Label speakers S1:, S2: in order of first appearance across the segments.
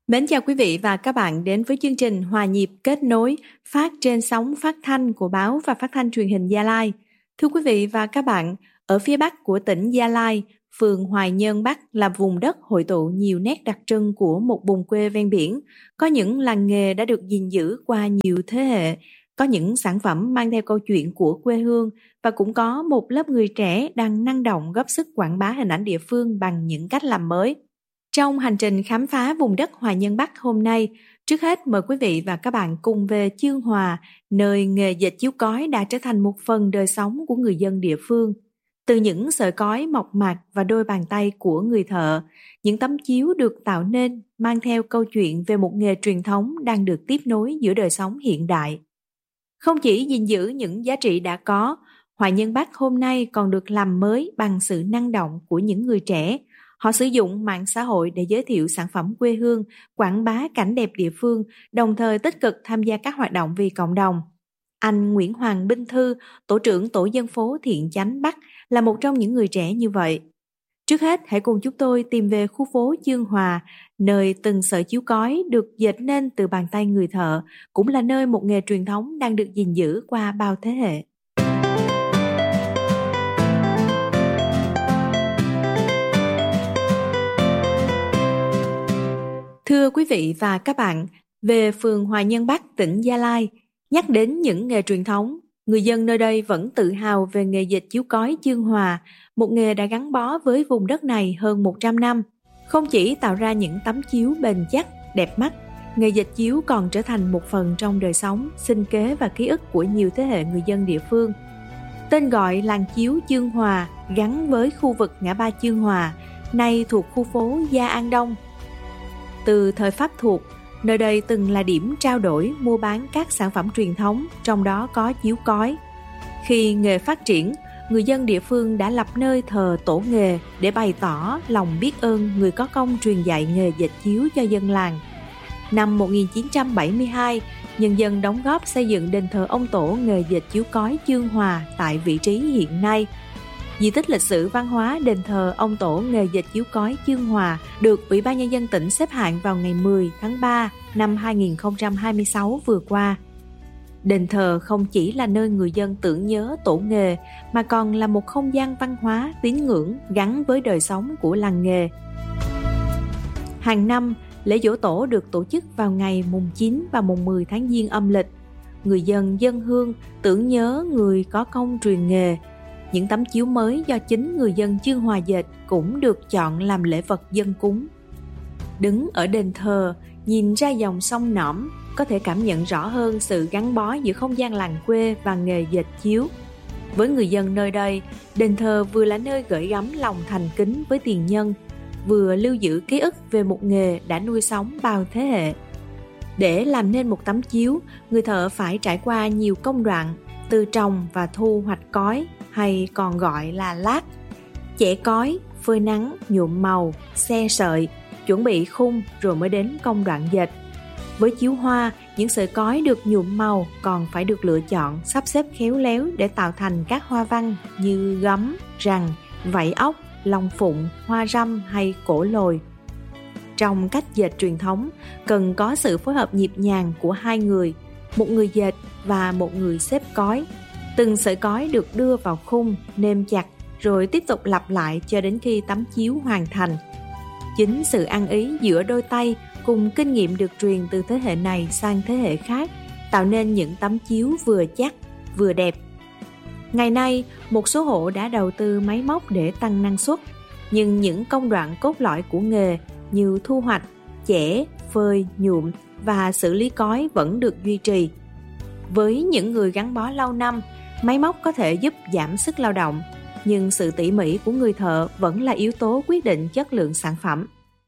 S1: Mến chào quý vị và các bạn đến với chương trình Hòa nhịp kết nối phát trên sóng phát thanh của báo và phát thanh truyền hình Gia Lai. Thưa quý vị và các bạn, ở phía bắc của tỉnh Gia Lai, phường Hoài Nhơn Bắc là vùng đất hội tụ nhiều nét đặc trưng của một vùng quê ven biển. Có những làng nghề đã được gìn giữ qua nhiều thế hệ, có những sản phẩm mang theo câu chuyện của quê hương và cũng có một lớp người trẻ đang năng động góp sức quảng bá hình ảnh địa phương bằng những cách làm mới. Trong hành trình khám phá vùng đất Hoài Nhơn Bắc hôm nay, trước hết mời quý vị và các bạn cùng về Chương Hòa, nơi nghề dệt chiếu cói đã trở thành một phần đời sống của người dân địa phương. Từ những sợi cói mộc mạc và đôi bàn tay của người thợ, những tấm chiếu được tạo nên mang theo câu chuyện về một nghề truyền thống đang được tiếp nối giữa đời sống hiện đại. Không chỉ gìn giữ những giá trị đã có, Hoài Nhơn Bắc hôm nay còn được làm mới bằng sự năng động của những người trẻ. Họ sử dụng mạng xã hội để giới thiệu sản phẩm quê hương, quảng bá cảnh đẹp địa phương, đồng thời tích cực tham gia các hoạt động vì cộng đồng. Anh Nguyễn Hoàng Binh Thư, tổ trưởng tổ dân phố Thiện Chánh Bắc, là một trong những người trẻ như vậy. Trước hết, hãy cùng chúng tôi tìm về khu phố Chương Hòa, nơi từng sợi chiếu cói được dệt nên từ bàn tay người thợ, cũng là nơi một nghề truyền thống đang được gìn giữ qua bao thế hệ. Thưa quý vị và các bạn, về phường Hoài Nhơn Bắc, tỉnh Gia Lai, nhắc đến những nghề truyền thống, người dân nơi đây vẫn tự hào về nghề dệt chiếu cói Chương Hòa, một nghề đã gắn bó với vùng đất này hơn 100 năm. Không chỉ tạo ra những tấm chiếu bền chắc, đẹp mắt, nghề dệt chiếu còn trở thành một phần trong đời sống, sinh kế và ký ức của nhiều thế hệ người dân địa phương. Tên gọi làng chiếu Chương Hòa gắn với khu vực ngã ba Chương Hòa, nay thuộc khu phố Gia An Đông. Từ thời Pháp thuộc, nơi đây từng là điểm trao đổi, mua bán các sản phẩm truyền thống, trong đó có chiếu cói. Khi nghề phát triển, người dân địa phương đã lập nơi thờ tổ nghề để bày tỏ lòng biết ơn người có công truyền dạy nghề dệt chiếu cho dân làng. Năm 1972, nhân dân đóng góp xây dựng đền thờ ông tổ nghề dệt chiếu cói Chương Hòa tại vị trí hiện nay. Di tích lịch sử văn hóa đền thờ ông tổ nghề dệt chiếu cói Chương Hòa được Ủy ban Nhân dân tỉnh xếp hạng vào ngày 10 tháng 3 năm 2026 vừa qua. Đền thờ không chỉ là nơi người dân tưởng nhớ tổ nghề mà còn là một không gian văn hóa tín ngưỡng gắn với đời sống của làng nghề. Hàng năm, lễ giỗ tổ được tổ chức vào ngày mùng 9 và mùng 10 tháng Giêng âm lịch. Người dân dâng hương tưởng nhớ người có công truyền nghề. Những tấm chiếu mới do chính người dân Chương Hòa dệt cũng được chọn làm lễ vật dâng cúng. Đứng ở đền thờ, nhìn ra dòng sông Nõm, có thể cảm nhận rõ hơn sự gắn bó giữa không gian làng quê và nghề dệt chiếu. Với người dân nơi đây, đền thờ vừa là nơi gửi gắm lòng thành kính với tiền nhân, vừa lưu giữ ký ức về một nghề đã nuôi sống bao thế hệ. Để làm nên một tấm chiếu, người thợ phải trải qua nhiều công đoạn, từ trồng và thu hoạch cói, hay còn gọi là lát, chẻ cói, phơi nắng, nhuộm màu, xe sợi, chuẩn bị khung rồi mới đến công đoạn dệt. Với chiếu hoa, những sợi cói được nhuộm màu còn phải được lựa chọn, sắp xếp khéo léo để tạo thành các hoa văn như gấm, rằn, vảy ốc, long phụng, hoa râm hay cổ lồi. Trong cách dệt truyền thống, cần có sự phối hợp nhịp nhàng của hai người, một người dệt và một người xếp cói. Từng sợi cói được đưa vào khung, nêm chặt, rồi tiếp tục lặp lại cho đến khi tấm chiếu hoàn thành. Chính sự ăn ý giữa đôi tay cùng kinh nghiệm được truyền từ thế hệ này sang thế hệ khác, tạo nên những tấm chiếu vừa chắc, vừa đẹp. Ngày nay, một số hộ đã đầu tư máy móc để tăng năng suất, nhưng những công đoạn cốt lõi của nghề như thu hoạch, chẻ, phơi, nhuộm và xử lý cói vẫn được duy trì. Với những người gắn bó lâu năm, máy móc có thể giúp giảm sức lao động, nhưng sự tỉ mỉ của người thợ vẫn là yếu tố quyết định chất lượng sản phẩm.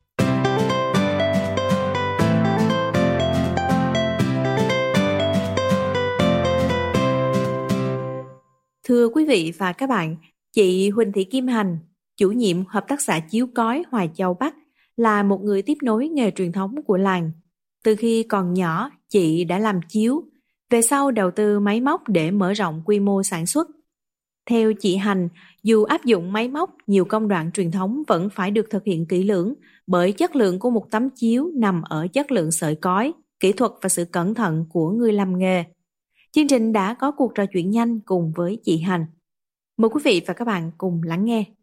S1: Thưa quý vị và các bạn, chị Huỳnh Thị Kim Hành, chủ nhiệm Hợp tác xã Chiếu Cói Hoài Châu Bắc, là một người tiếp nối nghề truyền thống của làng. Từ khi còn nhỏ, chị đã làm chiếu, về sau đầu tư máy móc để mở rộng quy mô sản xuất. Theo chị Hành, dù áp dụng máy móc, nhiều công đoạn truyền thống vẫn phải được thực hiện kỹ lưỡng bởi chất lượng của một tấm chiếu nằm ở chất lượng sợi cói, kỹ thuật và sự cẩn thận của người làm nghề. Chương trình đã có cuộc trò chuyện nhanh cùng với chị Hành. Mời quý vị và các bạn cùng lắng nghe.